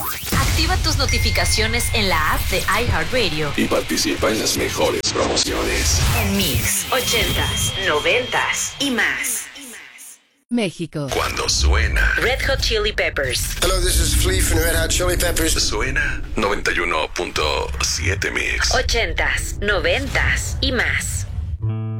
Activa tus notificaciones en la app de iHeartRadio y participa en las mejores promociones. en Mix 80s, 90s y más. México. Cuando suena Red Hot Chili Peppers. Hello, this is Flea from the Red Hot Chili Peppers. suena 91.7 Mix. 80s, 90s y más.